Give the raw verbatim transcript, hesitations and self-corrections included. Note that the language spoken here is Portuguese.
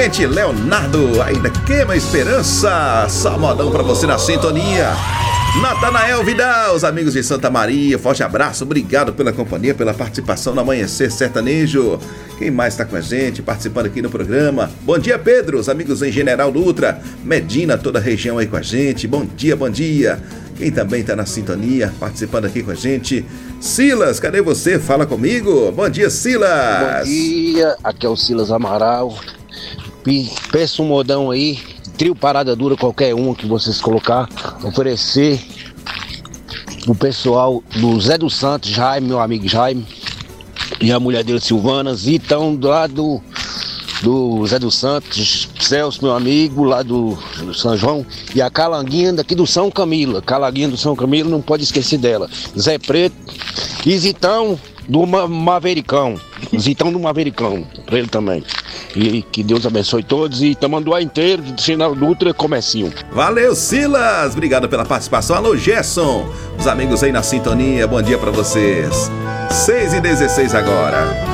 gente, Leonardo, ainda queima a esperança. Só modão pra você na sintonia. Natanael Vidal, os amigos de Santa Maria, forte abraço, obrigado pela companhia, pela participação no Amanhecer Sertanejo. Quem mais está com a gente, participando aqui no programa? Bom dia, Pedro, os amigos em General Dutra, Medina, toda a região aí com a gente. Bom dia, bom dia. Quem também está na sintonia, participando aqui com a gente? Silas, cadê você? Fala comigo. Bom dia, Silas. Bom dia, aqui é o Silas Amaral. Peço um modão aí, trio Parada Dura, qualquer um que vocês colocar, oferecer o pessoal do Zé dos Santos, Jaime, meu amigo Jaime, e a mulher dele, Silvana, Zitão, lá do, do Zé dos Santos, Celso, meu amigo, lá do, do São João, e a Calanguinha daqui do São Camilo, Calanguinha do São Camilo, não pode esquecer dela, Zé Preto, e Zitão do Ma- Mavericão, Zitão do Mavericão, pra ele também. E que Deus abençoe todos e tamanduá inteiro, do Sinal Dutra, comecinho. Valeu, Silas, obrigado pela participação. Alô, Gerson, os amigos aí na sintonia, bom dia pra vocês. seis e dezesseis agora.